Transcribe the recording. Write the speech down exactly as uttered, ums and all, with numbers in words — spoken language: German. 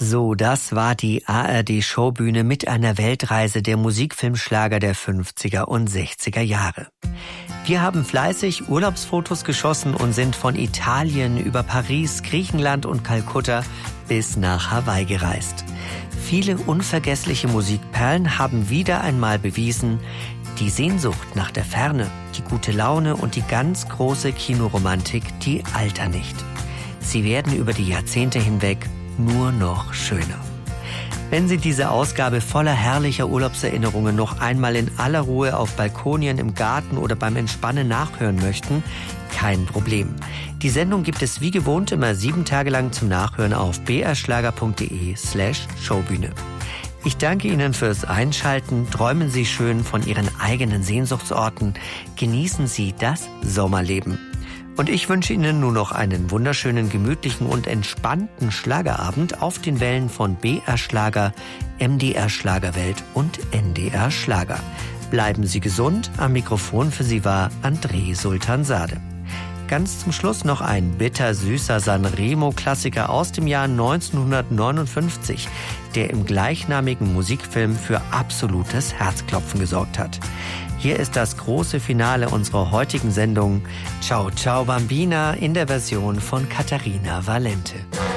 So, das war die A R D-Showbühne mit einer Weltreise der Musikfilmschlager der fünfziger und sechziger Jahre. Wir haben fleißig Urlaubsfotos geschossen und sind von Italien über Paris, Griechenland und Kalkutta bis nach Hawaii gereist. Viele unvergessliche Musikperlen haben wieder einmal bewiesen, die Sehnsucht nach der Ferne, die gute Laune und die ganz große Kinoromantik, die altern nicht. Sie werden über die Jahrzehnte hinweg nur noch schöner. Wenn Sie diese Ausgabe voller herrlicher Urlaubserinnerungen noch einmal in aller Ruhe auf Balkonien, im Garten oder beim Entspannen nachhören möchten, kein Problem. Die Sendung gibt es wie gewohnt immer sieben Tage lang zum Nachhören auf brschlager.de slash Showbühne. Ich danke Ihnen fürs Einschalten. Träumen Sie schön von Ihren eigenen Sehnsuchtsorten. Genießen Sie das Sommerleben. Und ich wünsche Ihnen nur noch einen wunderschönen, gemütlichen und entspannten Schlagerabend auf den Wellen von B R Schlager, M D R Schlagerwelt und N D R Schlager. Bleiben Sie gesund. Am Mikrofon für Sie war André Sultansade. Ganz zum Schluss noch ein bittersüßer Sanremo-Klassiker aus dem Jahr neunzehnhundertneunundfünfzig, der im gleichnamigen Musikfilm für absolutes Herzklopfen gesorgt hat. Hier ist das große Finale unserer heutigen Sendung Ciao Ciao Bambina in der Version von Katharina Valente.